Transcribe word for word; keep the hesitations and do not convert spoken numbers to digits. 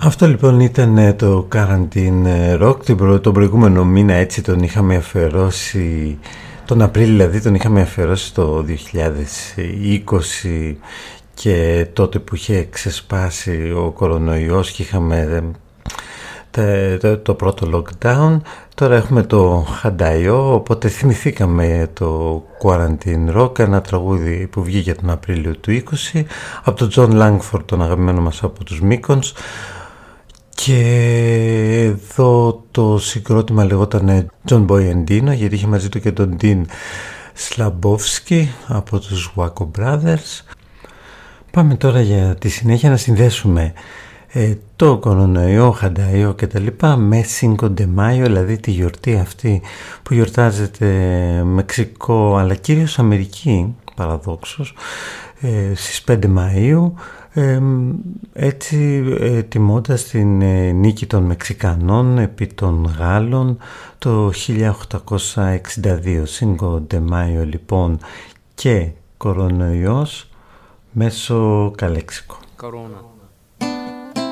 Αυτό λοιπόν ήταν το Quarantine Rock. Τον προηγούμενο μήνα έτσι τον είχαμε αφιερώσει, τον Απρίλιο δηλαδή τον είχαμε αφιερώσει το δύο χιλιάδες είκοσι, και τότε που είχε ξεσπάσει ο κορονοϊός και είχαμε το, το πρώτο lockdown. Τώρα έχουμε το Χανταϊό, οπότε θυμηθήκαμε το Quarantine Rock, ένα τραγούδι που βγήκε τον Απρίλιο του είκοσι από τον John Langford, τον αγαπημένο μας από τους Μίκονς. Και εδώ το συγκρότημα λεγόταν John Boy and Dino, γιατί είχε μαζί του και τον Dean Slabowski από τους Waco Brothers. Πάμε τώρα για τη συνέχεια να συνδέσουμε ε, το κορονοϊό, Χανταϊό και τα λοιπά με Cinco de Mayo, δηλαδή τη γιορτή αυτή που γιορτάζεται Μεξικό αλλά κυρίως Αμερική, παραδόξως, ε, στις πέντε Μαΐου. Ε, έτσι ε, τιμώντας την ε, νίκη των Μεξικανών επί των Γάλλων το χίλια οκτακόσια εξήντα δύο. Cinco de Mayo λοιπόν και κορονοϊός μέσω καλέξικο. Corona.